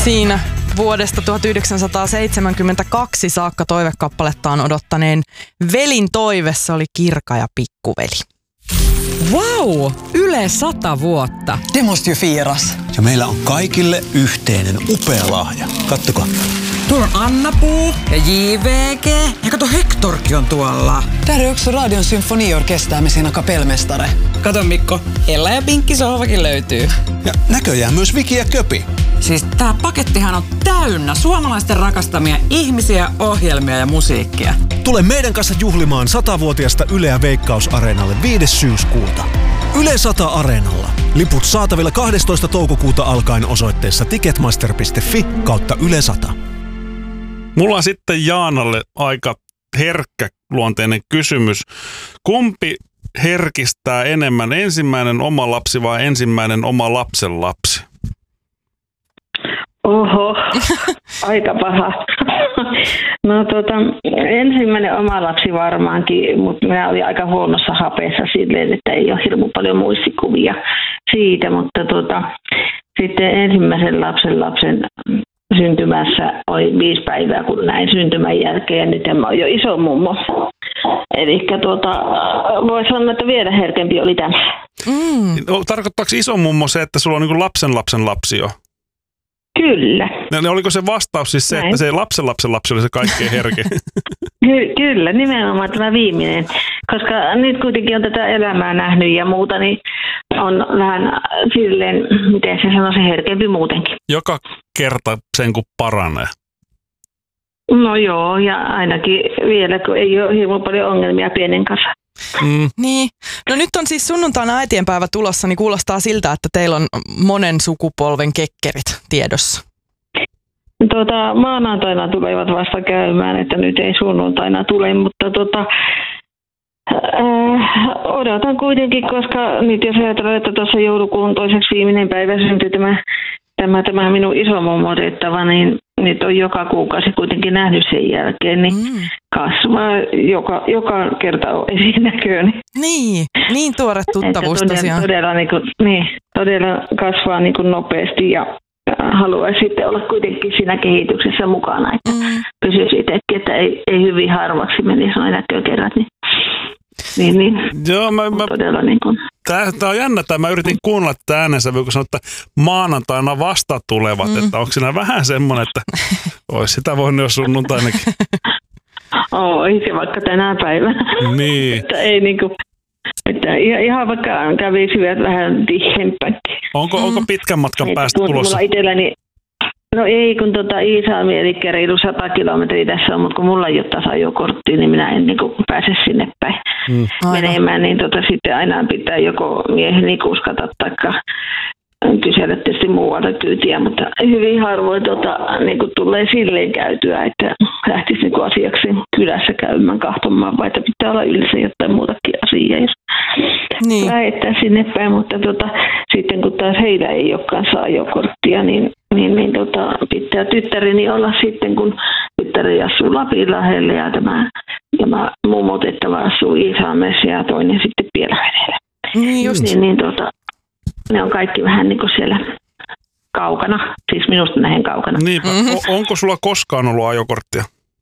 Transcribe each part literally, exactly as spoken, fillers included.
Siinä vuodesta tuhatyhdeksänsataaseitsemänkymmentäkaksi saakka toivekappalettaan odottaneen velin toive, se oli Kirka ja pikkuveli. Wow! Yle sata vuotta. Det måste ju firas. Ja meillä on kaikille yhteinen upea lahja. Kattokaa. Tuolla on Anna-Puu ja J V G. Ja kato, Hektorkin on tuolla. Där är också Radion symfoniorkester med sina kapellmästare. Kato Mikko, Ella ja Pinkki sohvakin löytyy. Ja näköjään myös Viki ja Köpi. Siis tää pakettihan on täynnä suomalaisten rakastamia ihmisiä, ohjelmia ja musiikkia. Tule meidän kanssa juhlimaan satavuotiasta Yleä Veikkaus-areenalle viides syyskuuta. Yle sata Areenalla. Liput saatavilla kahdestoista toukokuuta alkaen osoitteessa ticketmaster piste fi kautta Yle sata. Mulla on sitten Jaanalle aika herkkä luonteinen kysymys. Kumpi herkistää enemmän, ensimmäinen oma lapsi vai ensimmäinen oma lapsen lapsi? Oho, aika paha. No tota, ensimmäinen oma lapsi varmaankin, mutta minä olin aika huonossa hapeessa silleen, että ei ole hirmu paljon muistikuvia siitä, mutta tota, sitten ensimmäisen lapsen lapsen syntymässä oli viisi päivää, kun näin syntymän jälkeen, ja nyt mä oon jo iso mummo. Eli tuota, voi sanoa, että vielä herkempi oli tämä. Mm. Tarkoittaako iso mummo se, että sulla on niin lapsen lapsen lapsi jo? Kyllä. Ja oliko se vastaus siis se, näin, että se lapsen lapsen lapsi oli se kaikkein herkein? Ky- kyllä, nimenomaan tämä viimeinen. Koska nyt kuitenkin on tätä elämää nähnyt ja muuta, niin on vähän silleen, miten se sanoo, se herkempi muutenkin. Joka kerta sen kun paranee. No joo, ja ainakin vielä, kun ei ole hirveän paljon ongelmia pienen kanssa. Mm. Niin. No nyt on siis sunnuntaina äitienpäivä tulossa, niin kuulostaa siltä, että teillä on monen sukupolven kekkerit tiedossa. Tuota, maanantaina tulevat vasta käymään, että nyt ei sunnuntaina tule, mutta tota, äh, odotan kuitenkin, koska nyt jos ajatellaan, että tuossa joulukuun toiseksi viimeinen päivä syntyi tämä, tämä, tämä minun isomummo otettava, niin nyt on joka kuukausi kuitenkin nähnyt sen jälkeen, niin mm. kasvaa joka, joka kerta on esinäköön. Niin, niin tuore tuttavuus todella, tosiaan. Todella, niin kuin, niin, todella kasvaa niin kuin nopeasti ja haluaisi sitten olla kuitenkin siinä kehityksessä mukana, että mm. pysyisi itsekin, että ei, ei hyvin harvaksi menisi noin näkökerrat. Niin, niin, niin. Joo, mä, mä, todella niin kuin. Tää, tää on jännä, tää. Mä yritin kuunnella tätä äänensävyä, kun sanoin, että maanantaina vasta tulevat, mm. että onko siinä vähän semmoinen, että olisi sitä voinut jo sunnuntainakin. Oi, se vaikka tänä päivänä. Niin. Että ei niinku, että ihan vaikka kävisivät vähän tihempäkin. Onko, onko pitkän matkan mm. päästä Et, tulossa? Mulla itselläni, no ei, kun tota Iisalmi, eli reilu sata kilometriä tässä on, mutta kun mulla ei ole tasajokorttia, niin minä en niinku pääse sinne päin mm. menemään, niin tota, sitten aina pitää joko mieheni kuskata taikka kysellä tietysti muualta kyytiä, mutta hyvin harvoin tota, niin tulee silleen käytyä, että lähtisi niin asiaksi kylässä käymään kahtomaan, vai että pitää olla yleensä jotain muutakin asiaa, jos niin lähettää sinne päin, mutta tota, sitten kun taas heillä ei olekaan saa ajokorttia, niin, niin, niin tota, pitää tyttäreni olla sitten, kun tyttäri asuu Lapinlahdella ja tämä, tämä mummo otettava asuu Iisalmessa ja toinen sitten Pielavedellä. Niin just. Niin, niin tota, ne on kaikki vähän niin kuin siellä kaukana, siis minusta nähen kaukana. Niinpä. Mm-hmm. O- onko sulla koskaan ollut ajokorttia?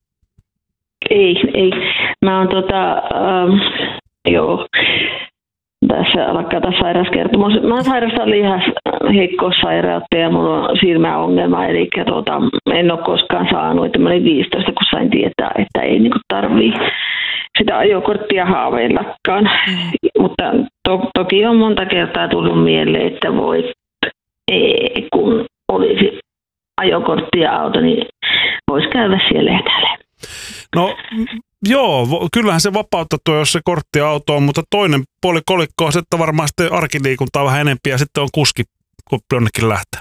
Ei, ei. Mä oon tota, ähm, joo, tässä alkaa taas sairauskertomus. Mä sairastan lihasheikkoussairautta ja mulla on silmäongelma, eli tota, en ole koskaan saanut, että mä olin viisitoista, kun sain tietää, että ei niin kuin tarvii sitä ajokorttia haaveillakaan. Mm. Mutta to, toki on monta kertaa tullut mieleen, että voi, ei, kun olisi ajokortti ja auto, niin voisi käydä siellä ja täällä. No joo, kyllähän se vapauttaa tuo, jos se kortti auto on, mutta toinen puoli kolikkoa on, että varmaan sitten arkiliikuntaa vähän enempi ja sitten on kuski, kun jonnekin lähtee.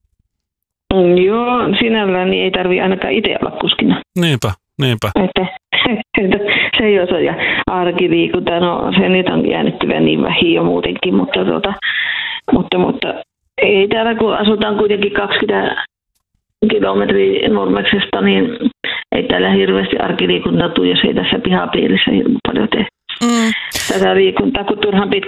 Mm, joo, sinällään niin ei tarvitse ainakaan itse olla kuskina. Niinpä, niinpä. Että se ei osaa ja arkiliikunta, no se nyt on jäänyt kyllä niin vähin jo muutenkin, mutta, tuota, mutta, mutta ei täällä kun asutaan kuitenkin kaksikymmentä kilometriä Nurmeksesta, niin ei täällä hirveästi arkiliikuntaa tule, jos ei tässä pihapiirissä hirveän paljon tee. Mm. Tätä liikuntaa, kun turhan pitkä